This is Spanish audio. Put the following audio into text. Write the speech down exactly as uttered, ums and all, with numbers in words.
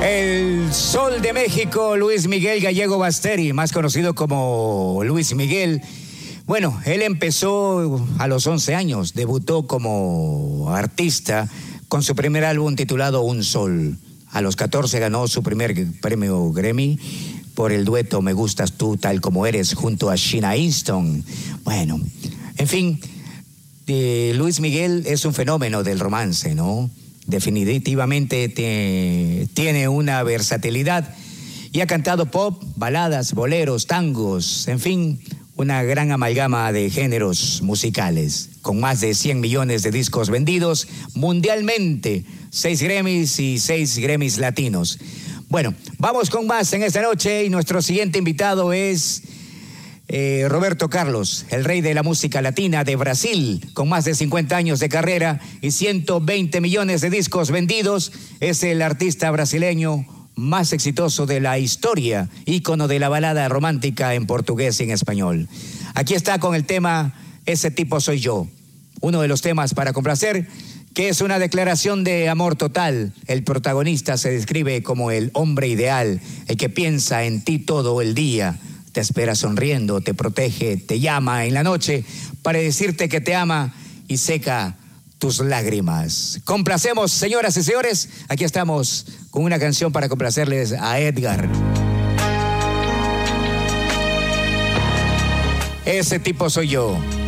El Sol de México, Luis Miguel Gallego Basteri, más conocido como Luis Miguel. Bueno, él empezó a los once años, debutó como artista con su primer álbum titulado Un Sol. A los catorce ganó su primer premio Grammy por el dueto Me Gustas Tú Tal Como Eres junto a Sheena Easton. Bueno, en fin, eh, Luis Miguel es un fenómeno del romance, ¿no? Definitivamente te, tiene una versatilidad y ha cantado pop, baladas, boleros, tangos, en fin, una gran amalgama de géneros musicales, con más de cien millones de discos vendidos mundialmente, seis Grammys y seis Grammys latinos. Bueno, vamos con más en esta noche y nuestro siguiente invitado es eh, Roberto Carlos, el rey de la música latina de Brasil, con más de cincuenta años de carrera y ciento veinte millones de discos vendidos. Es el artista brasileño más exitoso de la historia, ícono de la balada romántica en portugués y en español. Aquí está con el tema Ese tipo soy yo, uno de los temas para complacer, que es una declaración de amor total. El protagonista se describe como el hombre ideal, el que piensa en ti todo el día, te espera sonriendo, te protege, te llama en la noche para decirte que te ama y seca tus lágrimas. Complacemos, señoras y señores, aquí estamos con una canción para complacerles a Edgar. Ese tipo soy yo.